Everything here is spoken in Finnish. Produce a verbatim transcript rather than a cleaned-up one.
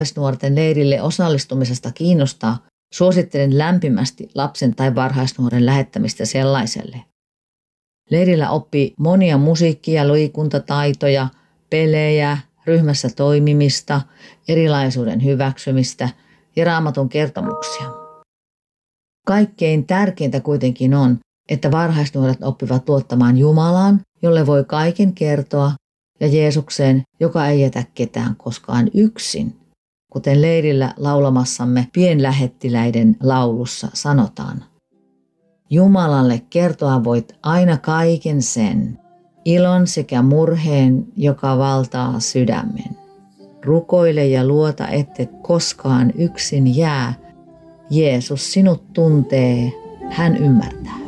varhaisnuorten leirille osallistumisesta kiinnostaa, suosittelen lämpimästi lapsen tai varhaisnuoren lähettämistä sellaiselle. Leirillä oppii monia musiikki- ja liikuntataitoja, pelejä, ryhmässä toimimista, erilaisuuden hyväksymistä ja Raamatun kertomuksia. Kaikkein tärkeintä kuitenkin on, että varhaisnuoret oppivat luottamaan Jumalaan, jolle voi kaiken kertoa, ja Jeesukseen, joka ei jätä ketään koskaan yksin, kuten leirillä laulamassamme pienlähettiläiden laulussa sanotaan. Jumalalle kertoa voit aina kaiken sen, ilon sekä murheen, joka valtaa sydämen. Rukoile ja luota, ette koskaan yksin jää. Jeesus sinut tuntee, hän ymmärtää.